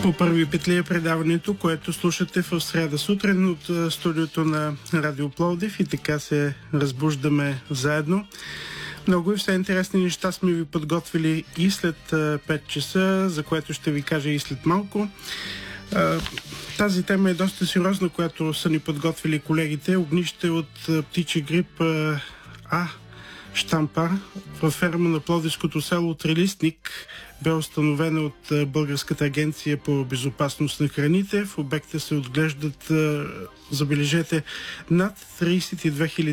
По първи петли е предаването, което слушате в сряда сутрин от студиото на Радио Пловдив и така се разбуждаме заедно. Много и все интересни неща сме ви подготвили и след 5 часа, за което ще ви кажа и след малко. Тази тема е доста сериозна, която са ни подготвили колегите. Огнище от птичи грип щампар във ферма на пловдивското село Трилистник бе установена от Българската агенция по безопасност на храните. В обекта се отглеждат, забележете, над 32 000